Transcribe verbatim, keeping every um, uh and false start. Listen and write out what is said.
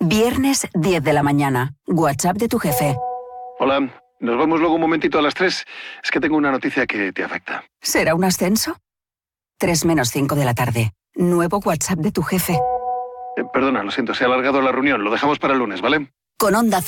Viernes diez de la mañana. WhatsApp de tu jefe. Hola, nos vemos luego un momentito a las tres. Es que tengo una noticia que te afecta. ¿Será un ascenso? tres menos cinco de la tarde. Nuevo WhatsApp de tu jefe. Eh, perdona, lo siento, se ha alargado la reunión. Lo dejamos para el lunes, ¿vale? Con Onda